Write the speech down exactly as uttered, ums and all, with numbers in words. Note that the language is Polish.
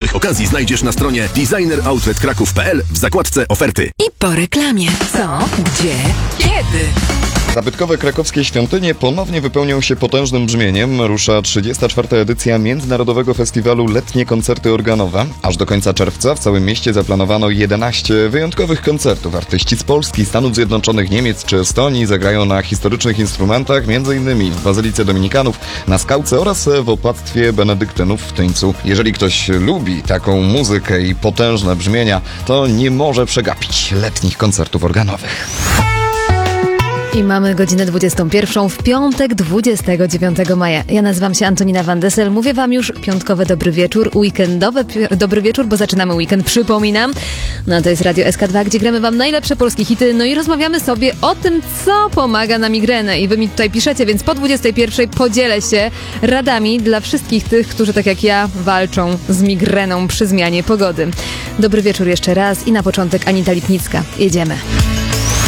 Więcej okazji znajdziesz na stronie designer outlet kraków kropka p l w zakładce oferty. I po reklamie. Co? Gdzie? Kiedy? Zabytkowe krakowskie świątynie ponownie wypełnią się potężnym brzmieniem. Rusza trzydziesta czwarta edycja Międzynarodowego Festiwalu Letnie Koncerty Organowe. Aż do końca czerwca w całym mieście zaplanowano jedenaście wyjątkowych koncertów. Artyści z Polski, Stanów Zjednoczonych, Niemiec czy Estonii zagrają na historycznych instrumentach, m.in. w Bazylice Dominikanów, na Skałce oraz w opłactwie Benedyktynów w Tyńcu. Jeżeli ktoś lubi taką muzykę i potężne brzmienia, to nie może przegapić letnich koncertów organowych. I mamy godzinę dwudziestą pierwszą w piątek, dwudziestego dziewiątego maja. Ja nazywam się Antonina Van Dessel. Mówię wam już piątkowy dobry wieczór, weekendowy pi- dobry wieczór, bo zaczynamy weekend, przypominam. No to jest Radio S K dwa, gdzie gramy wam najlepsze polskie hity, no i rozmawiamy sobie o tym, co pomaga na migrenę. I wy mi tutaj piszecie, więc po dwudziestej pierwszej podzielę się radami dla wszystkich tych, którzy tak jak ja walczą z migreną przy zmianie pogody. Dobry wieczór jeszcze raz i na początek Anita Lipnicka. Jedziemy.